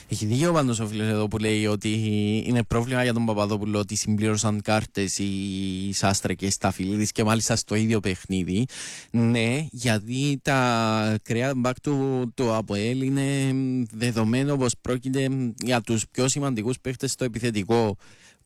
Έχει δίκιο πάντως ο φίλος εδώ που λέει ότι είναι πρόβλημα για τον Παπαδόπουλο ότι συμπλήρωσαν κάρτες οι Σάστρα και Σταφυλίδης και μάλιστα στο ίδιο παιχνίδι. Ναι, γιατί τα κρέα back του ΑΠΟΕΛ είναι δεδομένο πως πρόκειται για τους πιο σημαντικούς παίχτες στο επιθετικό